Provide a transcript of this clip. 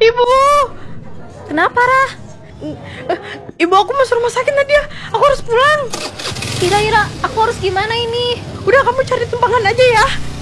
Ibu. Kenapa, Rah? Ibu, aku masuk rumah sakit Nadia. Aku harus pulang. Ira, aku harus gimana ini? Udah, kamu cari tumpangan aja ya.